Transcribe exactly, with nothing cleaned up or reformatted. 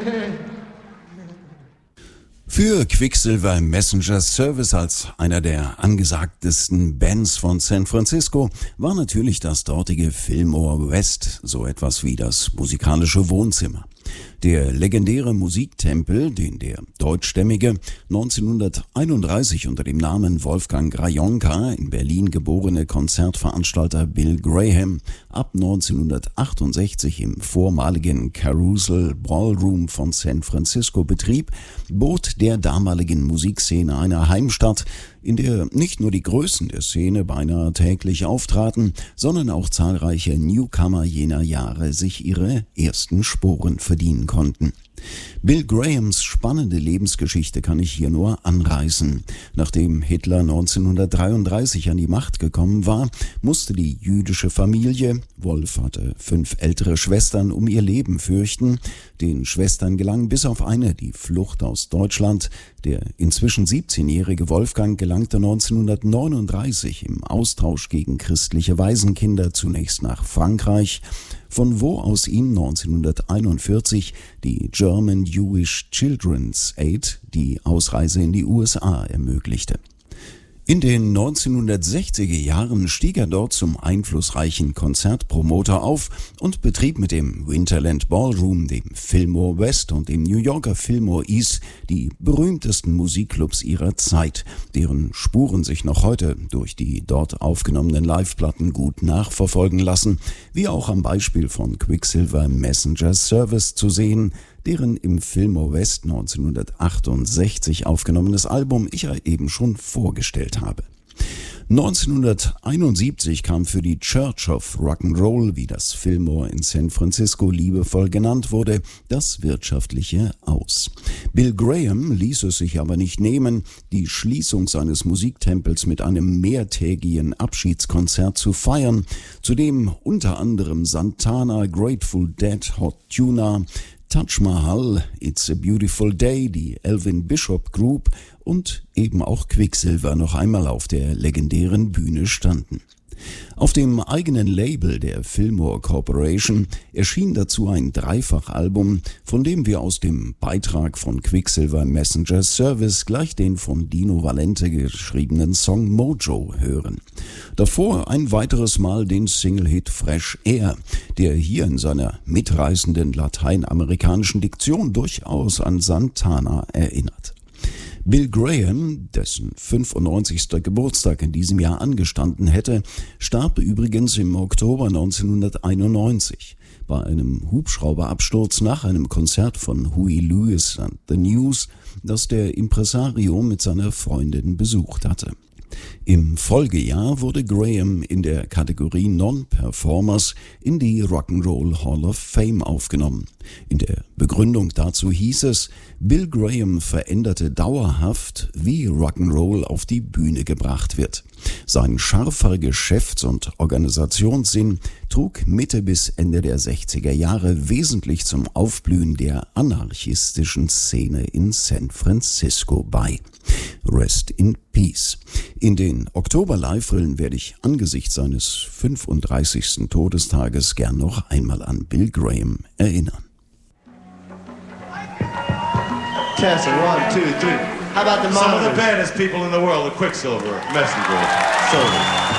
Für Quicksilver Messenger Service als einer der angesagtesten Bands von San Francisco war natürlich das dortige Fillmore West so etwas wie das musikalische Wohnzimmer. Der legendäre Musiktempel, den der deutschstämmige neunzehnhunderteinunddreißig unter dem Namen Wolfgang Grajonka in Berlin geborene Konzertveranstalter Bill Graham ab neunzehnhundertachtundsechzig im vormaligen Carousel Ballroom von San Francisco betrieb, bot der damaligen Musikszene eine Heimstatt, in der nicht nur die Größen der Szene beinahe täglich auftraten, sondern auch zahlreiche Newcomer jener Jahre sich ihre ersten Sporen verdienen konnten. Bill Grahams spannende Lebensgeschichte kann ich hier nur anreißen. Nachdem Hitler neunzehnhundertdreiunddreißig an die Macht gekommen war, musste die jüdische Familie, Wolf hatte fünf ältere Schwestern, um ihr Leben fürchten. Den Schwestern gelang bis auf eine die Flucht aus Deutschland. Der inzwischen siebzehnjährige Wolfgang gelangte neunzehnhundertneununddreißig im Austausch gegen christliche Waisenkinder zunächst nach Frankreich, von wo aus ihm neunzehnhunderteinundvierzig die German Jewish Children's Aid die Ausreise in die U S A ermöglichte. In den neunzehnhundertsechziger Jahren stieg er dort zum einflussreichen Konzertpromoter auf und betrieb mit dem Winterland Ballroom, dem Fillmore West und dem New Yorker Fillmore East die berühmtesten Musikclubs ihrer Zeit, deren Spuren sich noch heute durch die dort aufgenommenen Liveplatten gut nachverfolgen lassen, wie auch am Beispiel von Quicksilver Messenger Service zu sehen, deren im Fillmore West neunzehnhundertachtundsechzig aufgenommenes Album ich ja eben schon vorgestellt habe. neunzehnhunderteinundsiebzig kam für die Church of Rock'n'Roll, wie das Fillmore in San Francisco liebevoll genannt wurde, das Wirtschaftliche aus. Bill Graham ließ es sich aber nicht nehmen, die Schließung seines Musiktempels mit einem mehrtägigen Abschiedskonzert zu feiern, zu dem unter anderem Santana, Grateful Dead, Hot Tuna, Taj Mahal, It's a Beautiful Day, die Elvin Bishop Group und eben auch Quicksilver noch einmal auf der legendären Bühne standen. Auf dem eigenen Label der Fillmore Corporation erschien dazu ein Dreifachalbum, von dem wir aus dem Beitrag von Quicksilver Messenger Service gleich den von Dino Valente geschriebenen Song Mojo hören. Davor ein weiteres Mal den Single-Hit Fresh Air, der hier in seiner mitreißenden lateinamerikanischen Diktion durchaus an Santana erinnert. Bill Graham, dessen fünfundneunzigster Geburtstag in diesem Jahr angestanden hätte, starb übrigens im Oktober neunzehnhunderteinundneunzig bei einem Hubschrauberabsturz nach einem Konzert von Huey Lewis and the News, das der Impresario mit seiner Freundin besucht hatte. Im Folgejahr wurde Graham in der Kategorie Non-Performers in die Rock'n'Roll Hall of Fame aufgenommen. In der Begründung dazu hieß es, Bill Graham veränderte dauerhaft, wie Rock'n'Roll auf die Bühne gebracht wird. Sein scharfer Geschäfts- und Organisationssinn trug Mitte bis Ende der sechziger Jahre wesentlich zum Aufblühen der anarchistischen Szene in San Francisco bei. Rest in Peace. In den Oktober-Live-Rillen werde ich angesichts seines fünfunddreißigsten Todestages gern noch einmal an Bill Graham erinnern. Test one, two, three. How about the Some of monitors? the baddest people in the world, the Quicksilver Messenger Service.